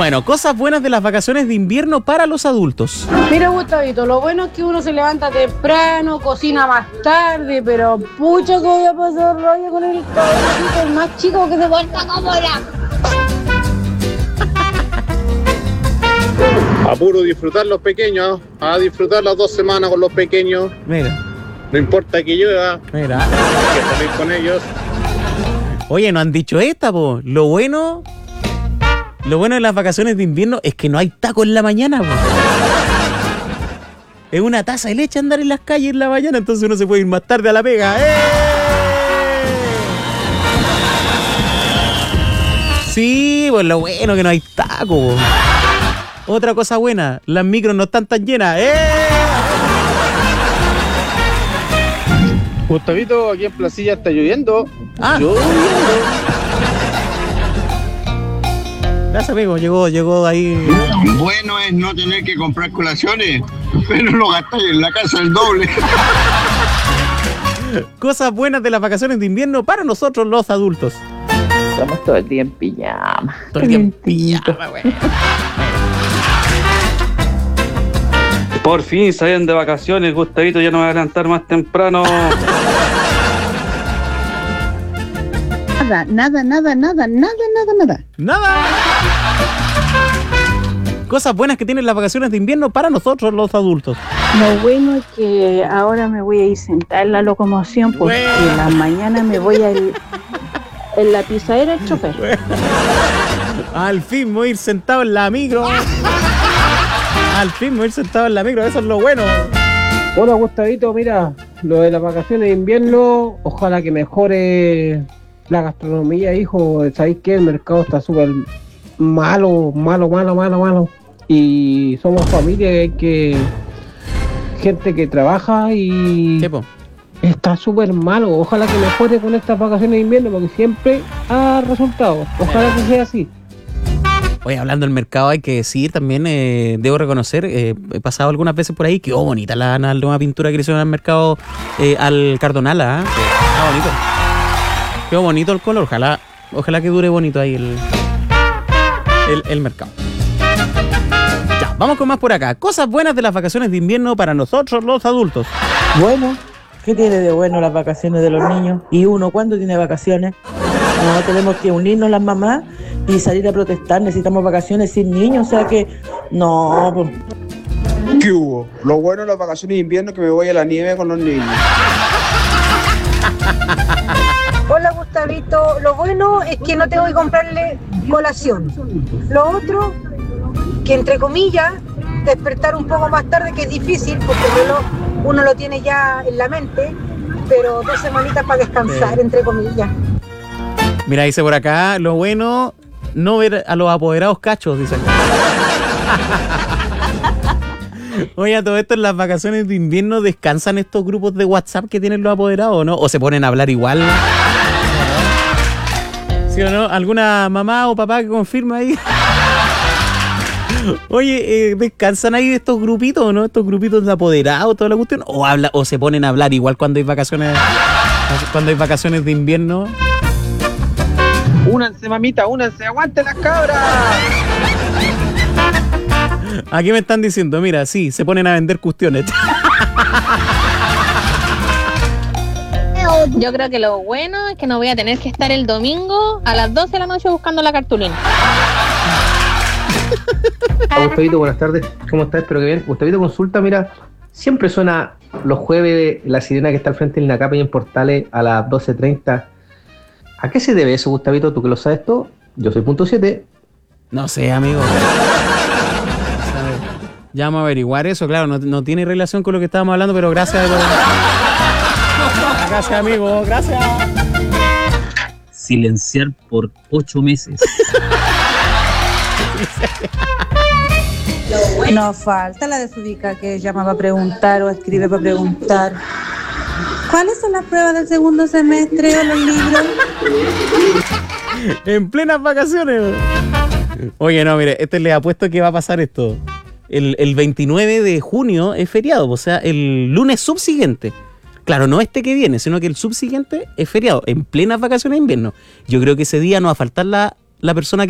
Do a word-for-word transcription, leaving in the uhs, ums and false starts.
Bueno, cosas buenas de las vacaciones de invierno para los adultos. Mira, Gustavito, lo bueno es que uno se levanta temprano, cocina más tarde, pero pucha que voy a pasar rollo con el caballito, el más chico que se porta como la... A puro disfrutar los pequeños, a disfrutar las dos semanas con los pequeños. Mira. No importa que llueva, Mira. hay que salir con ellos. Oye, no han dicho esta, po. Lo bueno... Lo bueno de las vacaciones de invierno es que no hay taco en la mañana, po. Es una taza de leche andar en las calles en la mañana, entonces uno se puede ir más tarde a la pega. ¡Eh! Sí, pues lo bueno que no hay taco. Otra cosa buena, las micros no están tan llenas. ¡Eh! Gustavito, aquí en Placilla está lloviendo. Ah. Lloviendo. Gracias, amigo. Llegó, llegó ahí. Bueno es no tener que comprar colaciones, pero lo gastáis en la casa el doble. Cosas buenas de las vacaciones de invierno para nosotros los adultos. Estamos todo el día en pijama. Todo el día en pijama, güey. Por fin salían de vacaciones, Gustavito, ya no va a adelantar más temprano. Nada, nada, nada, nada, nada, nada, nada. Nada. Cosas buenas que tienen las vacaciones de invierno para nosotros los adultos. Lo bueno es que ahora me voy a ir sentada en la locomoción porque en la mañana me voy a ir en la pisadera del chofer. Al fin me voy a ir sentado en la micro. Al fin me voy a ir sentado en la micro, eso es lo bueno. Hola, Gustavito, mira, lo de las vacaciones de invierno, ojalá que mejore la gastronomía, hijo. ¿Sabéis qué? El mercado está súper malo, malo, malo, malo, malo. Y somos familia, hay que... gente que trabaja y... ¿Qué, po? Está súper malo. Ojalá que mejore con estas vacaciones de invierno porque siempre ha resultado. Ojalá que sea así. Oye, hablando del mercado, hay que decir también, eh, debo reconocer, eh, he pasado algunas veces por ahí, quedó bonita la, la nueva pintura que le hicieron al mercado, eh, al Cardonala, ¿eh? Quedó bonito. Quedó bonito el color, ojalá, ojalá que dure bonito ahí el, el, el mercado. Ya, vamos con más por acá. Cosas buenas de las vacaciones de invierno para nosotros los adultos. Bueno, ¿qué tiene de bueno las vacaciones de los niños? ¿Y uno cuándo tiene vacaciones? No, tenemos que unirnos las mamás y salir a protestar. Necesitamos vacaciones sin niños, o sea que no. Pues. ¿Qué hubo? Lo bueno de las vacaciones de invierno es que me voy a la nieve con los niños. Hola, Gustavito, lo bueno es que no tengo que comprarle colación. Lo otro, que entre comillas, despertar un poco más tarde, que es difícil porque el reloj uno lo tiene ya en la mente, pero dos semanitas para descansar, sí. Entre comillas. Mira, dice por acá, lo bueno, no ver a los apoderados cachos, dice acá. Oye, a todo esto en las vacaciones de invierno descansan estos grupos de WhatsApp que tienen los apoderados, ¿no? O se ponen a hablar igual. ¿Sí o no? ¿Alguna mamá o papá que confirma ahí? Oye, eh, ¿descansan ahí de estos grupitos, no? Estos grupitos de apoderados, toda la cuestión. O habla, o se ponen a hablar igual cuando hay vacaciones, cuando hay vacaciones de invierno. Únanse, mamita, únanse, aguante las cabras. Aquí me están diciendo, mira, sí, se ponen a vender cuestiones. Yo creo que lo bueno es que no voy a tener que estar el domingo a las doce de la noche buscando la cartulina. Hola, Gustavito, buenas tardes. ¿Cómo estás? Espero que bien. Gustavito, consulta, mira, siempre suena los jueves la sirena que está al frente del INACAP y en Portales a las doce treinta. ¿A qué se debe eso, Gustavito? Tú que lo sabes todo. Yo soy punto siete. No sé, amigo. Ya vamos a averiguar eso, claro, no, no tiene relación con lo que estábamos hablando, pero gracias. Por... Gracias, amigo, gracias. Silenciar por ocho meses. Nos falta la desubica que llama para preguntar o escribe para preguntar. ¿Cuáles son las pruebas del segundo semestre o los libros? En plenas vacaciones. Oye, no, mire, este le apuesto que va a pasar esto. El, el veintinueve de junio es feriado, o sea, el lunes subsiguiente. Claro, no este que viene, sino que el subsiguiente es feriado, en plenas vacaciones de invierno. Yo creo que ese día no va a faltar la, la persona que